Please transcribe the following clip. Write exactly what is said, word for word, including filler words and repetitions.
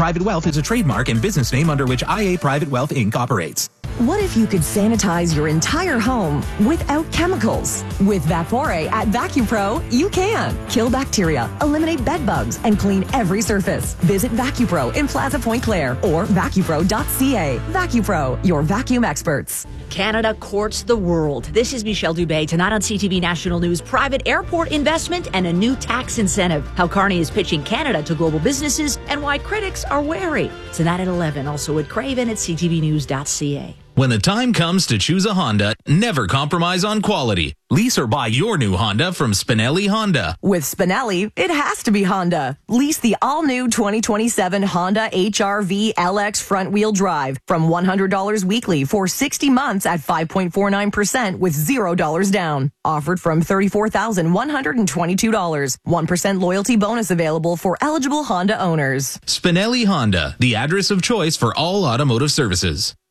Private Wealth is a trademark and business name under which I A Private Wealth Incorporated operates. What if you could sanitize your entire home without chemicals? With Vapore at VacuPro, you can. Kill bacteria, eliminate bed bugs, and clean every surface. Visit VacuPro in Plaza Point Claire or vacupro dot c a. VacuPro, your vacuum experts. Canada courts the world. This is Michelle Dubé. Tonight on C T V National News, private airport investment and a new tax incentive. How Carney is pitching Canada to global businesses and why critics are wary. Tonight at eleven, also at Craven at c t v news dot c a. When the time comes to choose a Honda, never compromise on quality. Lease or buy your new Honda from Spinelli Honda. With Spinelli, it has to be Honda. Lease the all-new twenty twenty-seven Honda H R V L X front-wheel drive from one hundred dollars weekly for sixty months at five point four nine percent with zero dollars down. Offered from thirty-four thousand one hundred twenty-two dollars. one percent loyalty bonus available for eligible Honda owners. Spinelli Honda, the address of choice for all automotive services.